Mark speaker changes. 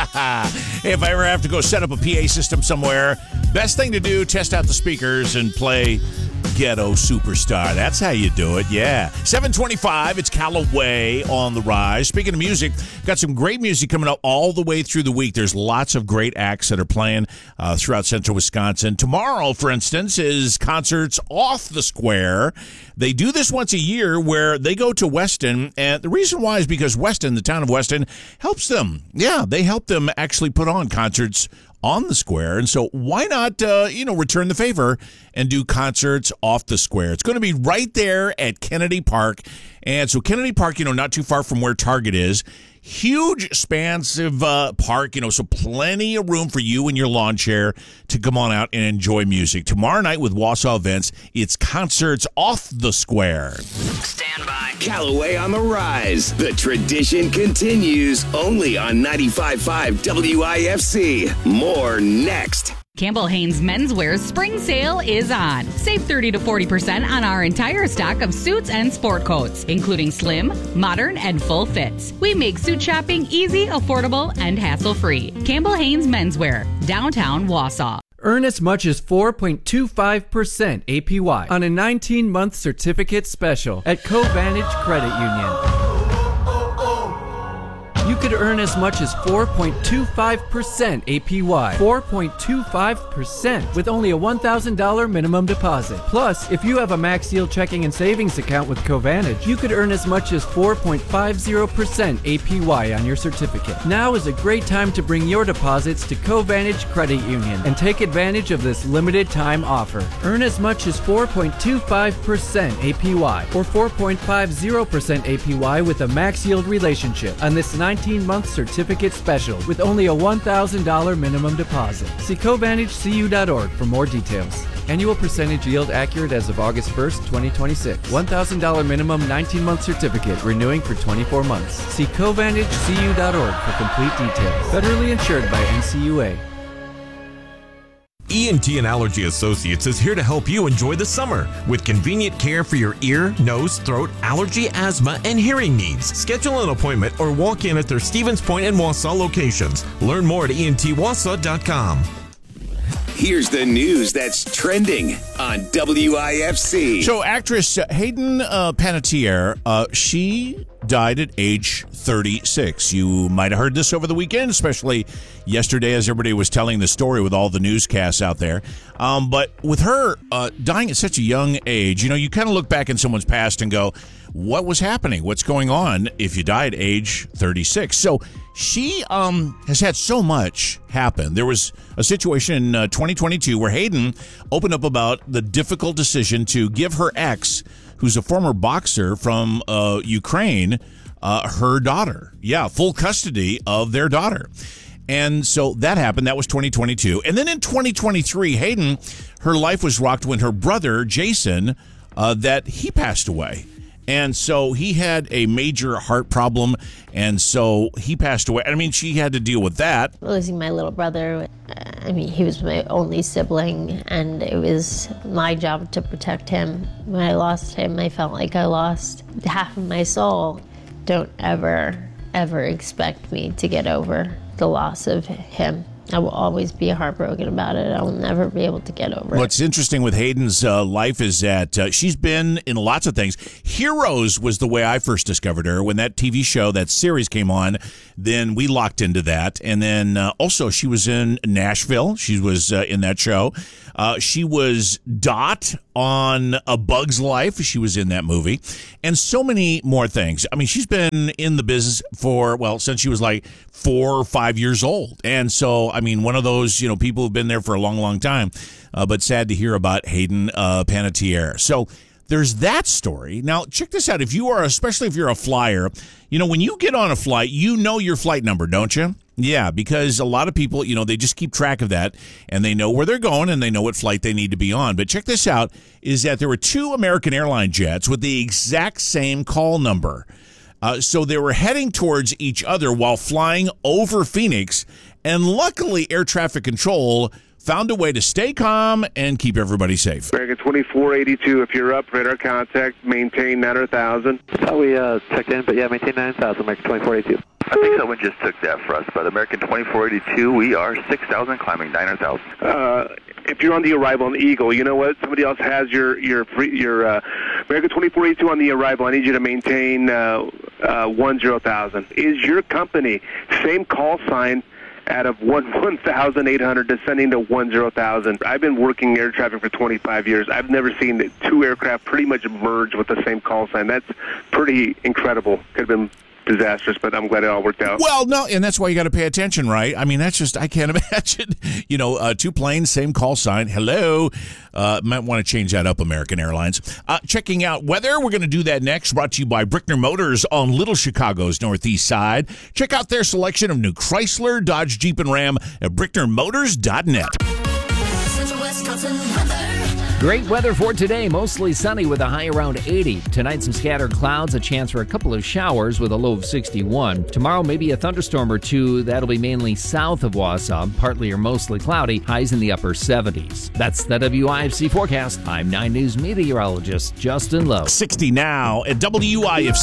Speaker 1: If I ever have to go set up a PA system somewhere, best thing to do, test out the speakers and play Ghetto Superstar. That's how you do it, yeah. 7:25, it's Callaway on the rise. Speaking of music, got some great music coming up all the way through the week. There's lots of great acts that are playing throughout central Wisconsin. Tomorrow, for instance, is Concerts Off the Square. They do this once a year where they go to Weston, and the reason why is because Weston, the town of Weston, helps them. Yeah, they help them actually put on concerts on the square. And so why not, return the favor and do Concerts Off the Square? It's going to be right there at Kennedy Park. And so Kennedy Park, not too far from where Target is. Huge, expansive park, so plenty of room for you and your lawn chair to come on out and enjoy music. Tomorrow night with Wausau Events, it's Concerts Off the Square.
Speaker 2: Stand by. Callaway on the rise. The tradition continues only on 95.5 WIFC. More next.
Speaker 3: Campbell Haynes Menswear's spring sale is on. Save 30 to 40% on our entire stock of suits and sport coats, including slim, modern, and full fits. We make suit shopping easy, affordable, and hassle-free. Campbell Haynes Menswear, downtown Wausau.
Speaker 4: Earn as much as 4.25% APY on a 19-month certificate special at Covantage Credit Union. You could earn as much as 4.25% APY. 4.25% with only a $1,000 minimum deposit. Plus, if you have a Max Yield checking and savings account with Covantage, you could earn as much as 4.50% APY on your certificate. Now is a great time to bring your deposits to Covantage Credit Union and take advantage of this limited time offer. Earn as much as 4.25% APY or 4.50% APY with a Max Yield relationship on this 19-month certificate special with only a $1,000 minimum deposit. See CovantageCU.org for more details. Annual percentage yield accurate as of August 1st, 2026. $1,000 minimum 19-month certificate renewing for 24 months. See CovantageCU.org for complete details. Federally insured by NCUA.
Speaker 5: ENT and Allergy Associates is here to help you enjoy the summer with convenient care for your ear, nose, throat, allergy, asthma, and hearing needs. Schedule an appointment or walk in at their Stevens Point and Wausau locations. Learn more at entwausau.com.
Speaker 2: Here's the news that's trending on WIFC.
Speaker 1: So actress Hayden Panettiere, she died at age 36. You might have heard this over the weekend, especially yesterday as everybody was telling the story with all the newscasts out there. But with her dying at such a young age, you kind of look back in someone's past and go, what was happening? What's going on if you died at age 36? So she has had so much happen. There was a situation in 2022 where Hayden opened up about the difficult decision to give her ex, who's a former boxer from Ukraine, her daughter. Yeah, full custody of their daughter. And so that happened. That was 2022. And then in 2023, Hayden, her life was rocked when her brother, Jason, that he passed away. And so he had a major heart problem, and so he passed away. I mean, she had to deal with that.
Speaker 6: Losing my little brother, he was my only sibling, and it was my job to protect him. When I lost him, I felt like I lost half of my soul. Don't ever expect me to get over the loss of him. I will always be heartbroken about it. I will never be able to get over it.
Speaker 1: What's interesting with Hayden's life is that she's been in lots of things. Heroes was the way I first discovered her. When that TV show, that series came on, then we locked into that. And then also she was in Nashville. She was in that show. She was Dot on A Bug's Life. She was in that movie. And so many more things. I mean, she's been in the business since she was like 4 or 5 years old. And so, one of those, people who've been there for a long, long time. But sad to hear about Hayden Panettiere. So there's that story. Now, check this out. Especially if you're a flyer, when you get on a flight, your flight number, don't you? Yeah, because a lot of people, they just keep track of that, and they know where they're going, and they know what flight they need to be on. But check this out, is that there were 2 American airline jets with the exact same call number. So they were heading towards each other while flying over Phoenix, and luckily air traffic control found a way to stay calm and keep everybody safe.
Speaker 7: American 2482, if you're up, radar contact, maintain 9,000.
Speaker 8: That's how we checked in, but yeah, maintain 9,000, American 2482.
Speaker 9: I think someone just took that for us, but American 2482, we are 6,000, climbing 9,000.
Speaker 7: If you're on the arrival on the Eagle, you know what? Somebody else has your American 2482 on the arrival. I need you to maintain 10,000. Is your company same call sign out of 1,800 descending to 10,000? I've been working air traffic for 25 years. I've never seen two aircraft pretty much merge with the same call sign. That's pretty incredible. Could have been disastrous, but I'm glad it all worked out.
Speaker 1: Well, no, and that's why you got to pay attention, right? I mean, that's just, I can't imagine, two planes, same call sign. Hello. Might want to change that up, American Airlines. Checking out weather. We're going to do that next. Brought to you by Brickner Motors on Little Chicago's northeast side. Check out their selection of new Chrysler, Dodge, Jeep, and Ram at BricknerMotors.net.
Speaker 10: Great weather for today. Mostly sunny with a high around 80. Tonight, some scattered clouds, a chance for a couple of showers with a low of 61. Tomorrow, maybe a thunderstorm or two. That'll be mainly south of Wausau. Partly or mostly cloudy. Highs in the upper 70s. That's the WIFC forecast. I'm 9 News meteorologist Justin Lowe.
Speaker 1: 60 now at WIFC.